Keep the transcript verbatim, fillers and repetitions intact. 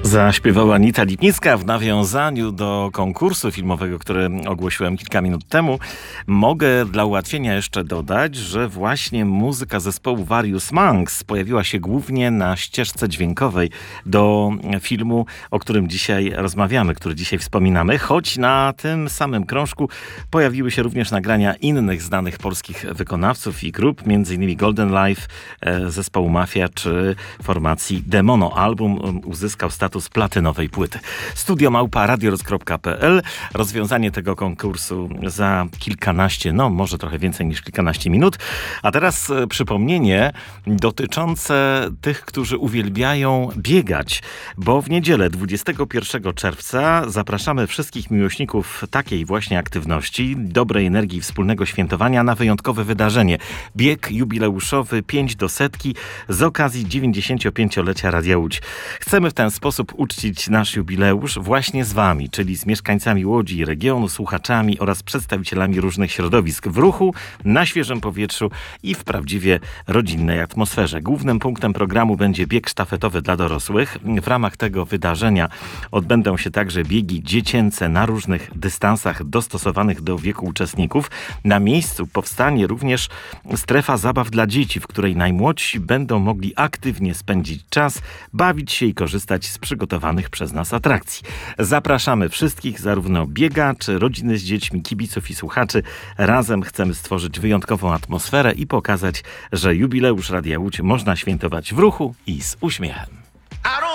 Zaśpiewała Anita Lipnicka w nawiązaniu do konkursu filmowego, który ogłosiłem kilka minut temu. Mogę dla ułatwienia jeszcze dodać, że właśnie muzyka zespołu Various Monks pojawiła się głównie na ścieżce dźwiękowej do filmu, o którym dzisiaj rozmawiamy, który dzisiaj wspominamy, choć na tym samym krążku pojawiły się również nagrania innych znanych polskich wykonawców i grup, między innymi Golden Life, zespołu Mafia czy formacji Demono. Album uzyskał status platynowej płyty. Studio małpa radioroz kropka pe el. Rozwiązanie tego konkursu za kilkanaście, no może trochę więcej niż kilkanaście minut. A teraz e, przypomnienie dotyczące tych, którzy uwielbiają biegać, bo w niedzielę dwudziestego pierwszego czerwca zapraszamy wszystkich miłośników takiej właśnie aktywności, dobrej energii, wspólnego świętowania na wyjątkowe wydarzenie. Bieg jubileuszowy pięć do setki z okazji dziewięćdziesięciopięciolecia Radia Łódź. Chcemy w ten sposób uczcić nasz jubileusz właśnie z wami, czyli z mieszkańcami Łodzi i regionu, słuchaczami oraz przedstawicielami różnych środowisk w ruchu, na świeżym powietrzu i w prawdziwie rodzinnej atmosferze. Głównym punktem programu będzie bieg sztafetowy dla dorosłych. W ramach tego wydarzenia odbędą się także biegi dziecięce na różnych dystansach dostosowanych do wieku uczestników. Na miejscu powstanie również strefa zabaw dla dzieci, w której najmłodsi będą mogli aktywnie spędzić czas, bawić się i korzystać z przygotowanych przez nas atrakcji. Zapraszamy wszystkich, zarówno biegaczy, rodziny z dziećmi, kibiców i słuchaczy. Razem chcemy stworzyć wyjątkową atmosferę i pokazać, że jubileusz Radia Łódź można świętować w ruchu i z uśmiechem.